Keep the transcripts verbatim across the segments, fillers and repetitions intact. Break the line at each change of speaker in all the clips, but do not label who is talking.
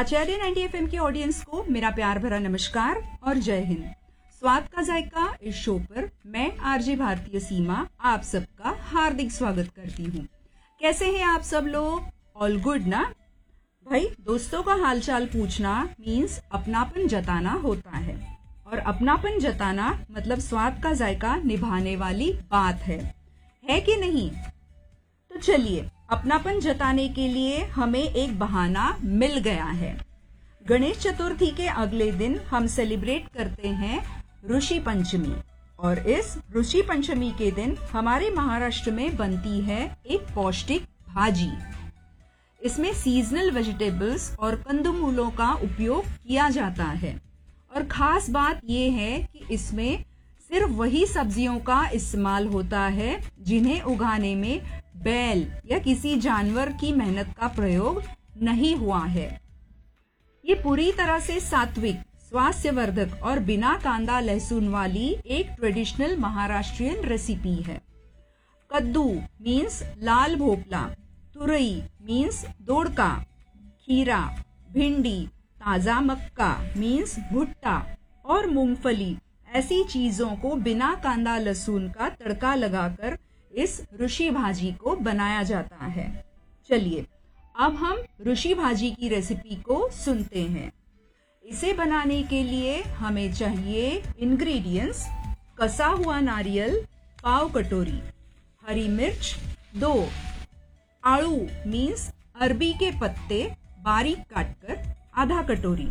आचार्य ninety F M के audience को मेरा प्यार भरा नमस्कार और जय हिंद। स्वाद का जायका इस शो पर मैं आरजे भारतीय सीमा आप सबका हार्दिक स्वागत करती हूँ। कैसे हैं आप सब लोग? ऑल गुड ना? भाई, दोस्तों का हालचाल पूछना मीन्स अपनापन जताना होता है, और अपनापन जताना मतलब स्वाद का जायका निभाने वाली बात है, है कि नहीं? तो चलिए, अपनापन जताने के लिए हमें एक बहाना मिल गया है। गणेश चतुर्थी के अगले दिन हम सेलिब्रेट करते हैं ऋषि पंचमी, और इस ऋषि पंचमी के दिन हमारे महाराष्ट्र में बनती है एक पौष्टिक भाजी। इसमें सीजनल वेजिटेबल्स और कंदमूलों का उपयोग किया जाता है, और खास बात यह है कि इसमें सिर्फ वही सब्जियों का इस्तेमाल होता है जिन्हें उगाने में बैल या किसी जानवर की मेहनत का प्रयोग नहीं हुआ है। ये पूरी तरह से सात्विक, स्वास्थ्यवर्धक और बिना कांदा लहसुन वाली एक ट्रेडिशनल महाराष्ट्रियन रेसिपी है। कद्दू मीन्स लाल भोपला, तुरई मीन्स दोड़का, खीरा, भिंडी, ताजा मक्का मीन्स भुट्टा और मूंगफली ऐसी चीजों को बिना कांदा लहसुन का तड़का लगाकर इस ऋषि भाजी को बनाया जाता है। चलिए, अब हम ऋषि भाजी की रेसिपी को सुनते हैं। इसे बनाने के लिए हमें चाहिए इंग्रेडिएंट्स: कसा हुआ नारियल पाव कटोरी, हरी मिर्च दो, आड़ू मीन्स अरबी के पत्ते बारीक काटकर आधा कटोरी,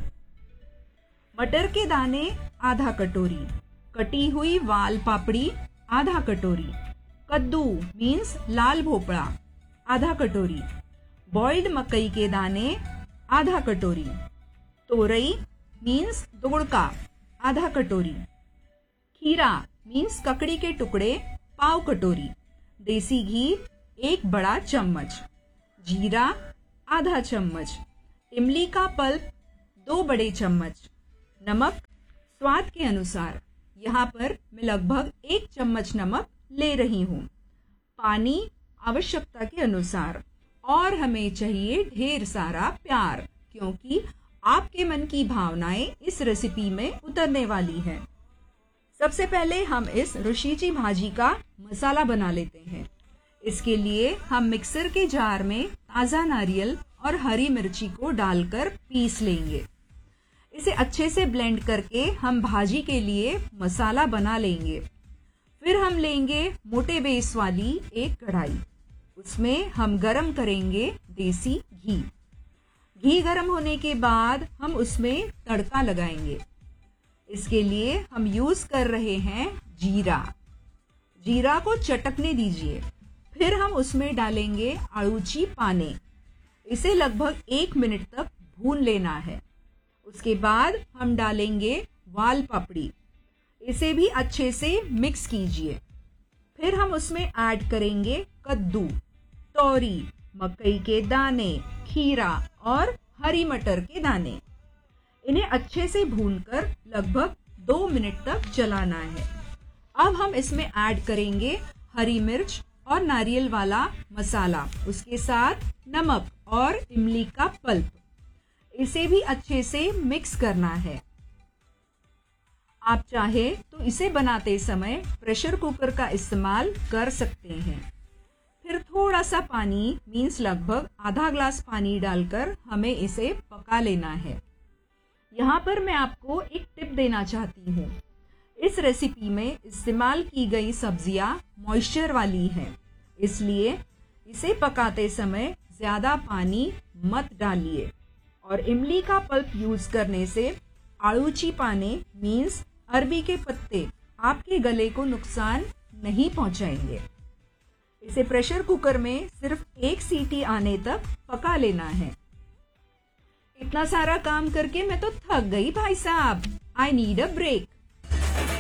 मटर के दाने आधा कटोरी, कटी हुई वाल पापड़ी आधा कटोरी, कद्दू मीन्स लाल भोपड़ा आधा कटोरी, बॉइल्ड मकई के दाने आधा कटोरी, तोरई मीन्स दोड़का आधा कटोरी, खीरा मीन्स ककड़ी के टुकड़े पाव कटोरी, देसी घी एक बड़ा चम्मच, जीरा आधा चम्मच, इमली का पल्प दो बड़े चम्मच, नमक स्वाद के अनुसार, यहाँ पर मैं लगभग एक चम्मच नमक ले रही हूँ, पानी आवश्यकता के अनुसार, और हमें चाहिए ढेर सारा प्यार, क्योंकि आपके मन की भावनाएं इस रेसिपी में उतरने वाली है। सबसे पहले हम इस ऋषि भाजी का मसाला बना लेते हैं। इसके लिए हम मिक्सर के जार में ताजा नारियल और हरी मिर्ची को डालकर पीस लेंगे। इसे अच्छे से ब्लेंड करके हम भाजी के लिए मसाला बना लेंगे। फिर हम लेंगे मोटे बेस वाली एक कढ़ाई, उसमें हम गरम करेंगे देसी घी। घी गरम होने के बाद हम उसमें तड़का लगाएंगे। इसके लिए हम यूज कर रहे हैं जीरा। जीरा को चटकने दीजिए। फिर हम उसमें डालेंगे आड़ूची पाने। इसे लगभग एक मिनट तक भून लेना है। उसके बाद हम डालेंगे वाल पापड़ी। इसे भी अच्छे से मिक्स कीजिए। फिर हम उसमें ऐड करेंगे कद्दू, तोरी, मकई के दाने, खीरा और हरी मटर के दाने। इन्हें अच्छे से भूनकर लगभग दो मिनट तक चलाना है। अब हम इसमें ऐड करेंगे हरी मिर्च और नारियल वाला मसाला, उसके साथ नमक और इमली का पल्प। इसे भी अच्छे से मिक्स करना है। आप चाहे तो इसे बनाते समय प्रेशर कुकर का इस्तेमाल कर सकते हैं। फिर थोड़ा सा पानी मीन्स लगभग आधा ग्लास पानी डालकर हमें इसे पका लेना है। यहाँ पर मैं आपको एक टिप देना चाहती हूँ। इस रेसिपी में इस्तेमाल की गई सब्जियाँ मॉइस्चर वाली हैं, इसलिए इसे पकाते समय ज्यादा पानी मत डालिए। और इमली का पल्प यूज करने से आड़ूची पाने मीन्स अरबी के पत्ते आपके गले को नुकसान नहीं पहुंचाएंगे। इसे प्रेशर कुकर में सिर्फ एक सीटी आने तक पका लेना है। इतना सारा काम करके मैं तो थक गई भाई साहब। I need a break.